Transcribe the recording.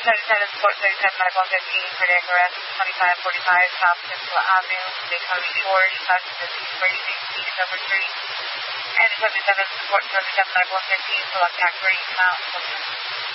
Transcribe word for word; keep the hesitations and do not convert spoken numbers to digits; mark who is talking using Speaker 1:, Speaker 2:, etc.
Speaker 1: thirty-seven, Sport thirty-seven, medical fifteen, cardiac arrest, twenty-five forty-five, South Peninsula Avenue, Daytona Shores, passenger seat raising, seat number three, and seventy-seven, Sport seventy-seven, medical fifteen, select Hackberry, Mount,